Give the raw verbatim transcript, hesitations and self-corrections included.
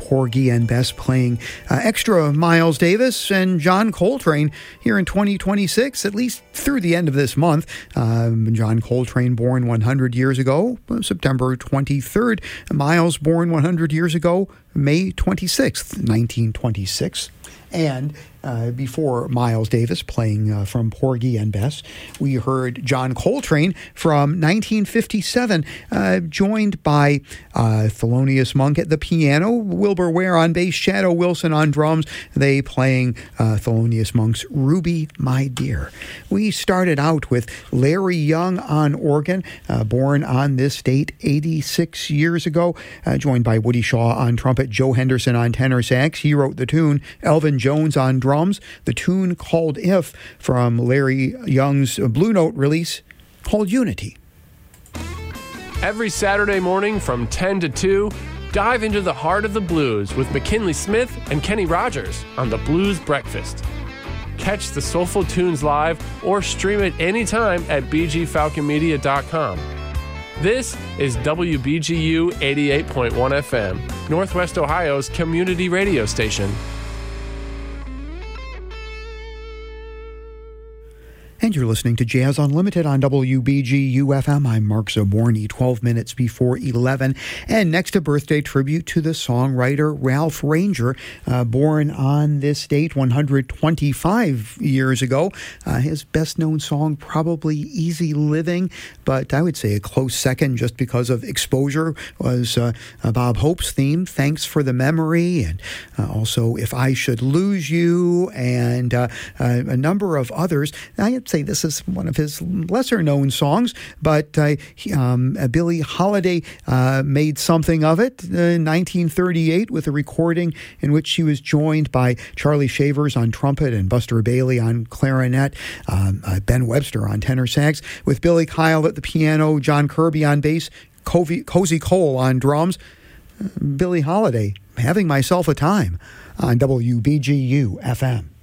Porgy and Bess playing uh, extra Miles Davis and John Coltrane here in twenty twenty-six, at least through the end of this month. Um, John Coltrane born one hundred years ago, September twenty-third. Miles born one hundred years ago, May twenty-sixth, nineteen twenty-six. And uh, before Miles Davis playing uh, from Porgy and Bess, we heard John Coltrane from nineteen fifty-seven, uh, joined by uh, Thelonious Monk at the piano, Wilbur Ware on bass, Shadow Wilson on drums, they playing uh, Thelonious Monk's Ruby, My Dear. We started out with Larry Young on organ, uh, born on this date eighty-six years ago, uh, joined by Woody Shaw on trumpet, Joe Henderson on tenor sax. He wrote the tune. Elvin Jones on drums. The tune called If from Larry Young's Blue Note release called Unity. Every Saturday morning from ten to two, dive into the heart of the blues with McKinley Smith and Kenny Rogers on the Blues Breakfast. Catch the Soulful Tunes live or stream it anytime at b g falcon media dot com. This is W B G U eighty-eight point one F M, Northwest Ohio's community radio station. And you're listening to Jazz Unlimited on W B G U F M. I'm Mark Zaborny, twelve minutes before eleven. And next, a birthday tribute to the songwriter Ralph Ranger, uh, born on this date one hundred twenty-five years ago. Uh, his best-known song, probably Easy Living, but I would say a close second just because of exposure, was uh, uh, Bob Hope's theme, Thanks for the Memory, and uh, also If I Should Lose You, and uh, uh, a number of others. I'd say this is one of his lesser-known songs, but uh, he, um, uh, Billie Holiday uh, made something of it in nineteen thirty-eight with a recording in which she was joined by Charlie Shavers on trumpet and Buster Bailey on clarinet, um, uh, Ben Webster on tenor sax, with Billy Kyle at the piano, John Kirby on bass, Cozy, Cozy Cole on drums. Uh, Billie Holiday, Having Myself a Time on W B G U F M.